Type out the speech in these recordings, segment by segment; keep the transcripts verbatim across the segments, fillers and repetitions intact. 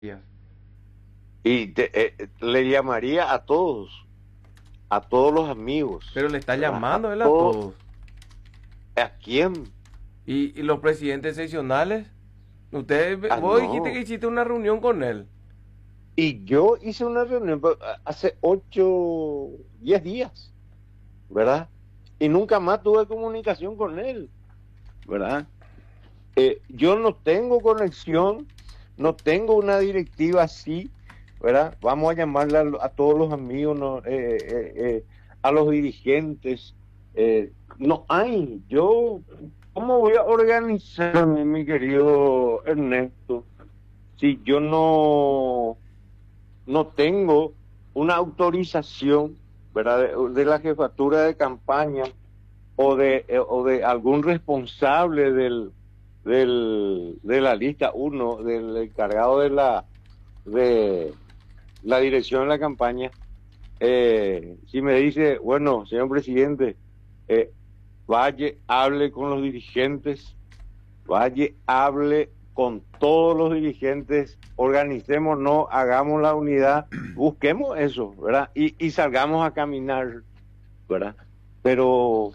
días. Y te- eh, le llamaría a todos, a todos los amigos, Pero le está ¿verdad? A llamando él a todos, todos. ¿a quién? Y, y los presidentes seccionales, usted, Ah, vos dijiste que no. hiciste una reunión con él. Y yo hice una reunión pero, a- hace ocho, diez días, ¿verdad? Y nunca más tuve comunicación con él, ¿verdad? Eh, yo no tengo conexión, no tengo una directiva así, ¿verdad? Vamos a llamarle a, a todos los amigos, no, eh, eh, eh, a los dirigentes. eh, no hay. Yo, ¿cómo voy a organizarme, mi querido Ernesto, si yo no, no tengo una autorización, ¿verdad? De, de la jefatura de campaña o de, eh, o de algún responsable del, del, de la lista uno, del encargado de la, de la dirección de la campaña, eh, si me dice, bueno, señor presidente, eh, vaya, hable con los dirigentes, vaya, hable con todos los dirigentes, organicémonos, hagamos la unidad, busquemos eso, ¿verdad? Y, y salgamos a caminar, ¿verdad? Pero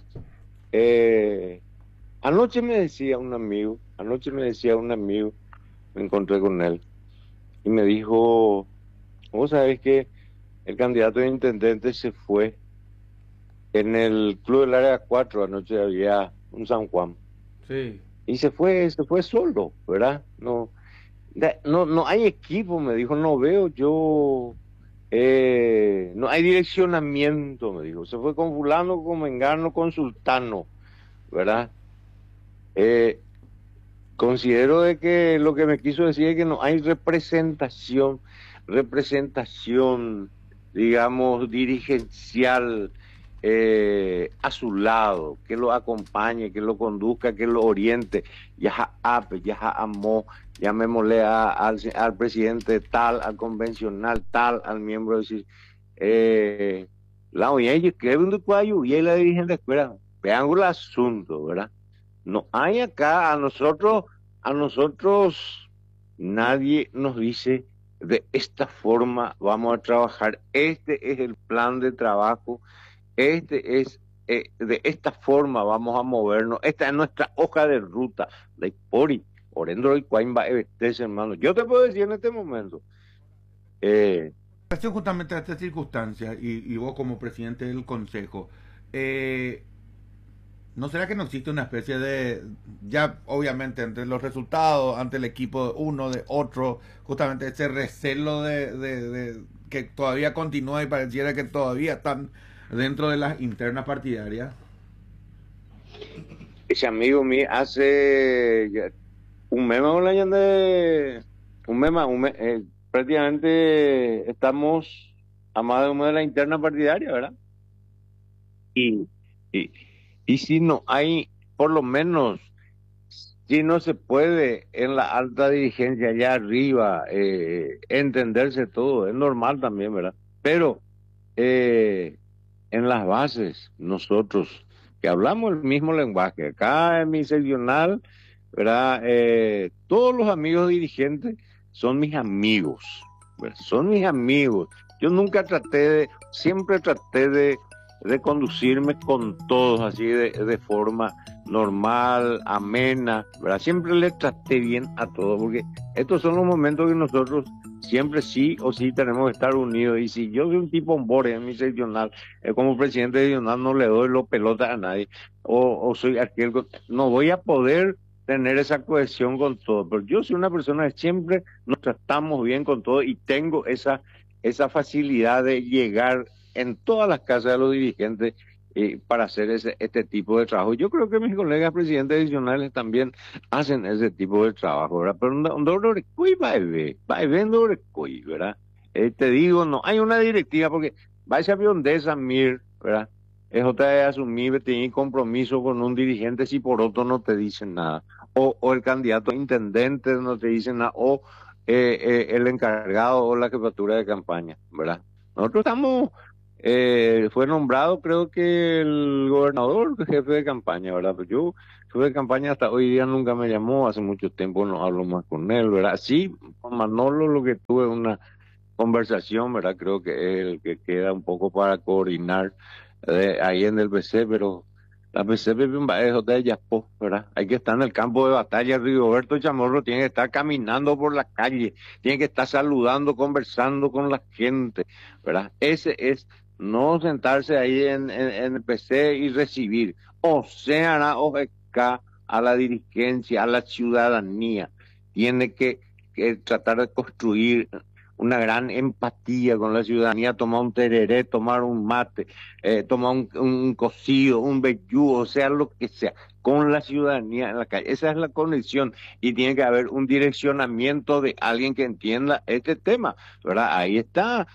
eh, anoche me decía un amigo, anoche me decía un amigo, me encontré con él, y me dijo, vos sabés que el candidato de intendente se fue en el Club del Área cuatro, anoche había un San Juan, Sí. y se fue, se fue solo, ¿verdad? No, da- no, no hay equipo, me dijo, no veo yo, eh, no hay direccionamiento, me dijo, se fue con fulano, con mengano, con sultano, ¿verdad? Eh, Considero de que lo que me quiso decir es que no hay representación, representación, digamos, dirigencial eh, a su lado, que lo acompañe, que lo conduzca, que lo oriente. Ya ape, ya amó, llamémosle a- al, al presidente tal, al convencional tal, al miembro, decir, eh, la oye, que un cuayo y la dirigente espera, vean el asunto, ¿verdad? No hay acá, a nosotros, a nosotros nadie nos dice de esta forma vamos a trabajar, este es el plan de trabajo, este es, eh, de esta forma vamos a movernos, esta es nuestra hoja de ruta, de Pori, Orendro y Cuaimba, hermano. Yo te puedo decir en este momento, eh, Relación justamente a esta circunstancia y, y vos como presidente del consejo, eh, ¿no será que no existe una especie de, ya obviamente entre los resultados, ante el equipo de uno, de otro, justamente ese recelo de, de, de que todavía continúa y pareciera que todavía están dentro de las internas partidarias? ese amigo mío hace ya un mes más de un mes más, un mes, eh, prácticamente estamos a más de un mes de la interna partidaria, ¿verdad? Y, y, y si no hay, por lo menos, si no se puede en la alta dirigencia allá arriba eh, entenderse todo, es normal también, ¿verdad? Pero eh, en las bases, nosotros que hablamos el mismo lenguaje, acá en mi seccional, ¿verdad? Eh, todos los amigos dirigentes son mis amigos, ¿verdad? Son mis amigos. Yo nunca traté de, siempre traté de, de conducirme con todos así de, de forma normal, amena, ¿verdad? Siempre le traté bien a todos, porque estos son los momentos que nosotros siempre sí o sí tenemos que estar unidos. Y si yo soy un tipo bore en mi seccional, eh, como presidente seccional no le doy los pelotas a nadie, o, o soy aquel, no voy a poder tener esa cohesión con todo, pero yo soy una persona que siempre nos tratamos bien con todo y tengo esa, esa facilidad de llegar en todas las casas de los dirigentes eh, para hacer ese, este tipo de trabajo. Yo creo que mis colegas presidentes adicionales también hacen ese tipo de trabajo, ¿verdad? Pero un un dolor cuy va a ver, va a ver un dolor cuy, ¿verdad? Eh, te digo, no hay una directiva porque va a ser de Samir, ¿verdad? Es otra de asumir, tener compromiso con un dirigente si por otro no te dicen nada. O, o el candidato a intendente no te dice nada, o eh, eh, el encargado o la jefatura de campaña, ¿verdad? Nosotros estamos eh, fue nombrado, creo que el gobernador, jefe de campaña, ¿verdad? Pero yo, jefe de campaña hasta hoy día nunca me llamó, hace mucho tiempo no hablo más con él, ¿verdad? Sí, con Manolo lo que tuve una conversación, ¿verdad? Creo que es el que queda un poco para coordinar eh, ahí en el P C, pero la P C es de Yaspó, ¿verdad? Hay que estar en el campo de batalla. Rigoberto Chamorro tiene que estar caminando por la calle, tiene que estar saludando, conversando con la gente, ¿verdad? Ese es no sentarse ahí en, en, en el P C y recibir, o sea, o a la dirigencia, a la ciudadanía. Tiene que, que tratar de construir una gran empatía con la ciudadanía, tomar un tereré, tomar un mate, eh, tomar un, un cocido, un vellúo, o sea, lo que sea, con la ciudadanía en la calle. Esa es la conexión y tiene que haber un direccionamiento de alguien que entienda este tema, ¿verdad? Ahí está.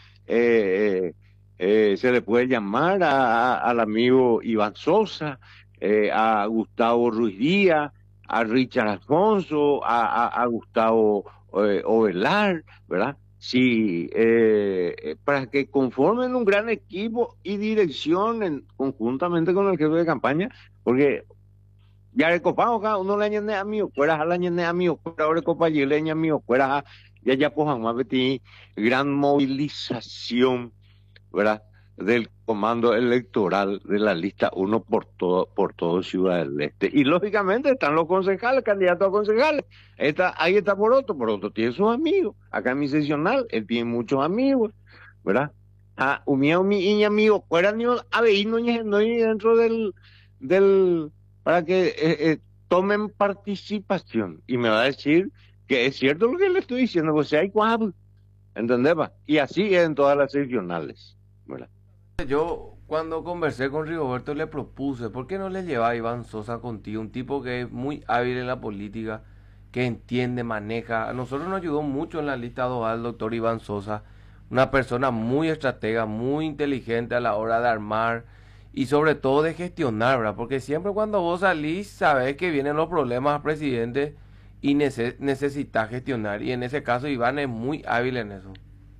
Eh, eh, se le puede llamar a, a, al amigo Iván Sosa, eh, a Gustavo Ruiz Díaz, a Richard Alfonso, a, a, a Gustavo eh, Ovelar, ¿verdad? Sí, eh, eh, para que conformen un gran equipo y direccionen conjuntamente con el jefe de campaña, porque ya le copamos cada uno le añade a mí, fuera a la añade a mí, fuera ahora copa y le añade a mí, fuera ya ya pues más betí gran movilización, ¿verdad? Del comando electoral de la lista uno por todo, por todo Ciudad del Este. Y lógicamente están los concejales, candidatos a concejales. Está, ahí está por otro, por otro tiene sus amigos. Acá en mi seccional, él tiene muchos amigos, ¿verdad? Ah, umía, mi amigo, fuera ni a ver, no dentro del, del, para que eh, eh, tomen participación. Y me va a decir que es cierto lo que le estoy diciendo, pues si hay cuatro, ¿entendés? Pa? Y así es en todas las seccionales, ¿verdad? Yo cuando conversé con Rigoberto le propuse, ¿por qué no le lleva a Iván Sosa contigo? Un tipo que es muy hábil en la política, que entiende, maneja. A nosotros nos ayudó mucho en la lista dos el doctor Iván Sosa, una persona muy estratega, muy inteligente a la hora de armar y sobre todo de gestionar, ¿verdad? Porque siempre cuando vos salís sabés que vienen los problemas, presidente, y nece necesitas gestionar. Y en ese caso Iván es muy hábil en eso.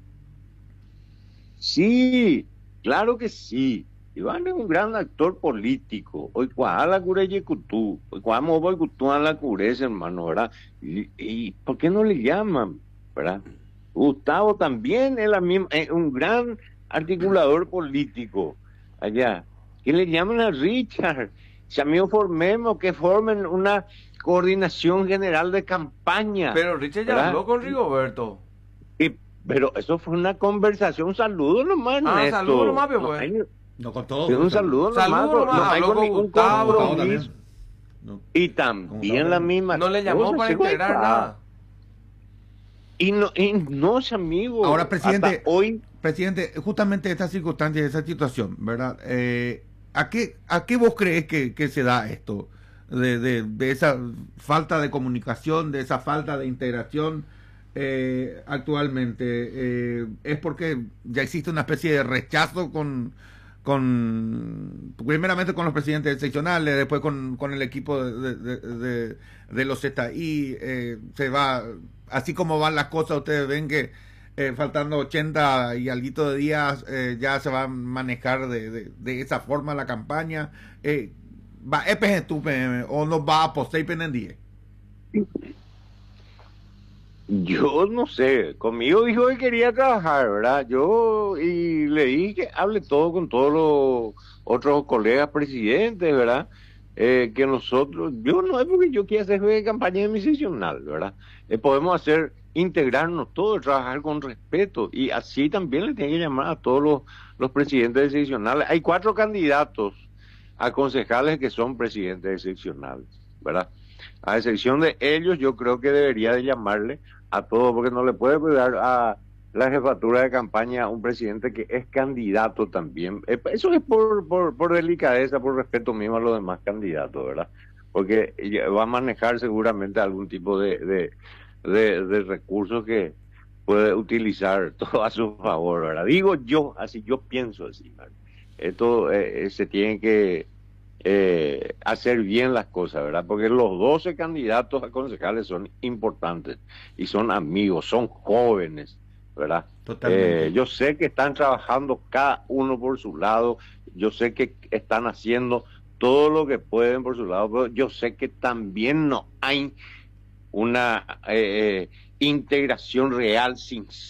Sí, claro que sí. Iván es un gran actor político. Hoy cuajala cure yecutú. Hoy cuajamos voy cutú a la cureza, hermano, ¿verdad? Y, y ¿por qué no le llaman? ¿Verdad? Gustavo también es, la misma, es un gran articulador político allá. ¿Qué le llaman a Richard? Si amigos formemos, que formen una coordinación general de campaña. Pero Richard ya ¿verdad? habló con Rigoberto. Y, pero eso fue una conversación, un saludo nomás, Ah, Néstor. saludo nomás, pero No pues. hay- No con todo. Sí, un saludo nomás, Saludo no, nomás, no hay habló con con ningún Gustavo. Gustavo compromiso. también. No, Y con también Gustavo la también. misma No le llamó cosa, para sí, güey, integrar pa. nada. Y no, y no es amigo. Ahora, presidente, Hasta hoy, presidente, justamente esta circunstancia, esa situación, ¿verdad? Eh, ¿a qué, a qué vos crees que, que se da esto? De, de, de esa falta de comunicación, de esa falta de integración eh, actualmente. Eh, ¿Es porque ya existe una especie de rechazo con, con primeramente con los presidentes seccionales, después con, con el equipo de, de, de, de los Z I? Eh, se va, así como van las cosas, ustedes ven que eh, faltando ochenta y alguito de días eh, ya se va a manejar de, de, de esa forma la campaña. Eh, va E P G tú o no va a posee en diez. yo no sé, conmigo dijo que quería trabajar, ¿verdad? Yo y le dije que hable todo con todos los otros colegas presidentes, ¿verdad? Eh, que nosotros, yo no es porque yo quiera hacer de campaña demisional, ¿verdad? Eh, podemos hacer, integrarnos todos, trabajar con respeto y así también le tienen que llamar a todos los, los presidentes seccionales. Hay cuatro candidatos a concejales que son presidentes seccionales, ¿verdad? A excepción de ellos, yo creo que debería de llamarle a todos, porque no le puede dar a la jefatura de campaña a un presidente que es candidato también. Eso es por, por, por delicadeza, por respeto mismo a los demás candidatos, ¿verdad? Porque va a manejar seguramente algún tipo de, de, de, de recursos que puede utilizar todo a su favor, ¿verdad? Digo yo, así yo pienso así, ¿verdad? Esto eh, se tiene que eh, hacer bien las cosas, ¿verdad? Porque los doce candidatos a concejales son importantes y son amigos, son jóvenes, ¿verdad? Totalmente. Eh, yo sé que están trabajando cada uno por su lado, yo sé que están haciendo todo lo que pueden por su lado, pero yo sé que también no hay una eh, integración real, sincera